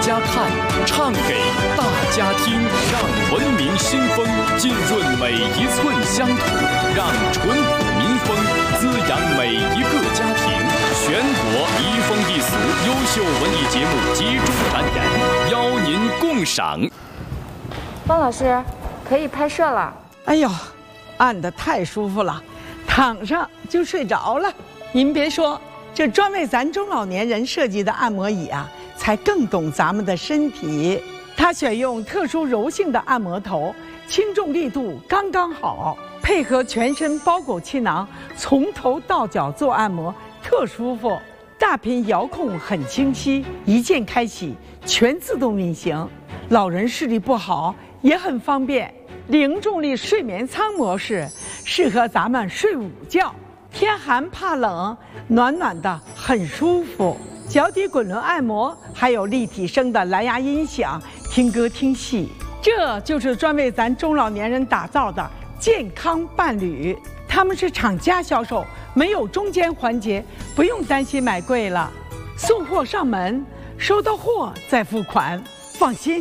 家看，唱给大家听，让文明新风浸润每一寸乡土，让淳朴民风滋养每一个家庭。全国移风易俗优秀文艺节目集中展演，邀您共赏。 方老师，可以拍摄了。 哎呦，按得太舒服了，躺上就睡着了。您别说，这专为咱中老年人设计的按摩椅啊，才更懂咱们的身体。它选用特殊柔性的按摩头，轻重力度刚刚好，配合全身包裹气囊，从头到脚做按摩，特舒服。大屏遥控很清晰，一键开启，全自动运行。老人视力不好也很方便。零重力睡眠舱模式适合咱们睡午觉，天寒怕冷，暖暖的很舒服。脚底滚轮按摩，还有立体声的蓝牙音响，听歌听戏。这就是专为咱中老年人打造的健康伴侣。他们是厂家销售，没有中间环节，不用担心买贵了。送货上门，收到货再付款，放心。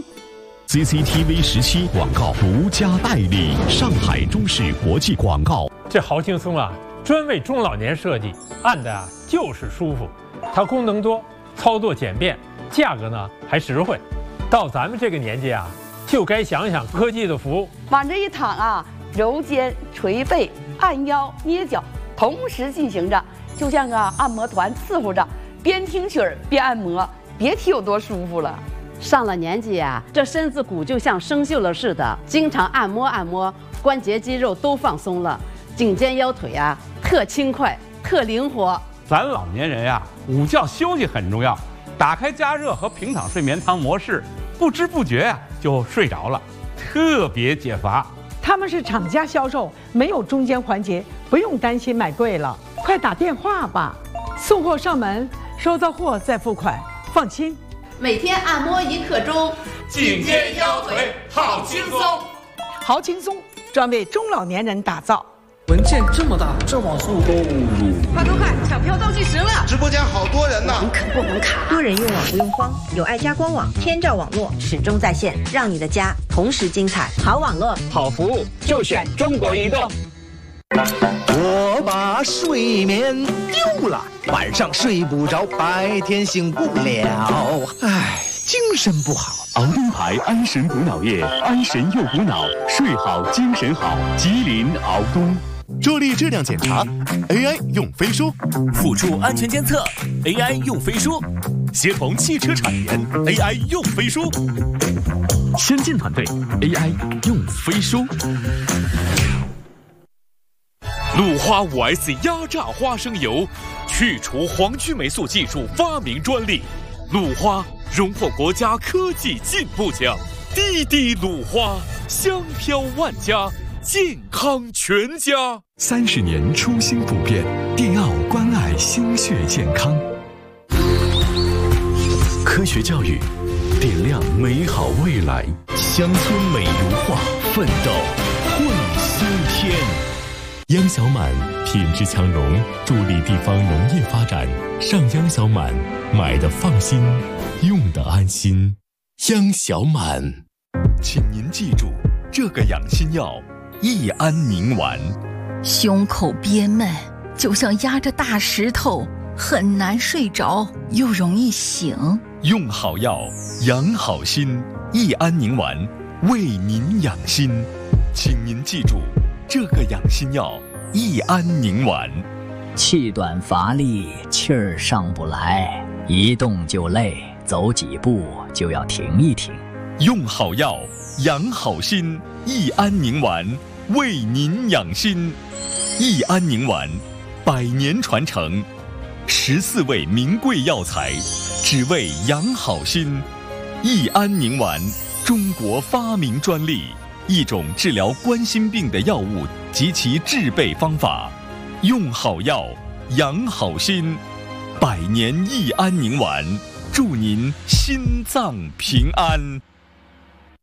CCTV 17广告独家代理，上海中视国际广告。 这好轻松啊，专为中老年设计，按的啊就是舒服。它功能多，操作简便，价格呢还实惠。到咱们这个年纪啊，就该想想科技的服务。 往这一躺啊，揉肩、捶背、按腰、捏脚，同时进行着，就像个按摩团伺候着，边听曲儿边按摩，别提有多舒服了。 上了年纪啊，这身子骨就像生锈了似的，经常按摩按摩，关节肌肉都放松了，颈肩腰腿啊特轻快特灵活。 咱老年人呀，午觉休息很重要，打开加热和平躺睡眠舱模式，不知不觉呀就睡着了，特别解乏。 他们是厂家销售，没有中间环节，不用担心买贵了。快打电话吧，送货上门，收到货再付款，放心。 每天按摩1刻钟， 颈肩腰腿好轻松， 好轻松，专为中老年人打造。 文件这么大，这网速都快，抢票倒计时了！ 直播间好多人呢， 门槛不门槛？ 多人用网不用慌，有爱家官网，天照网络，始终在线，让你的家同时精彩。好网络， 好服务，就选中国移动。 我把睡眠丢了，晚上睡不着，白天醒不了，唉，精神不好。 敖东牌安神补脑液，安神又补脑，睡好精神好。吉林敖东。 助力质量检查 AI 用飞书， 辅助安全监测 AI 用飞书， 协同汽车产研 AI 用飞书， 先进团队 AI 用飞书。 鲁花5S 压榨花生油，去除黄曲霉素技术发明专利，鲁花荣获国家科技进步奖，滴滴鲁花，香飘万家，健康全家。 30年初心不变，电奥关爱心血健康。科学教育，点亮美好未来。乡村美如画，奋斗绘新天。央小满品质强农，助力地方农业发展。上央小满，买的放心，用的安心。央小满， 请您记住这个养心药：益安宁丸。 胸口憋闷，就像压着大石头，很难睡着，又容易醒。 用好药，养好心。益安宁丸，为您养心。请您记住这个养心药：益安宁丸。 气短乏力，气儿上不来，一动就累，走几步就要停一停。 用好药，养好心。益安宁丸，为您养心。益安宁丸，100年传承，14味名贵药材，只为养好心。益安宁丸，中国发明专利，一种治疗冠心病的药物及其制备方法。用好药，养好心。100年益安宁丸，祝您心脏平安。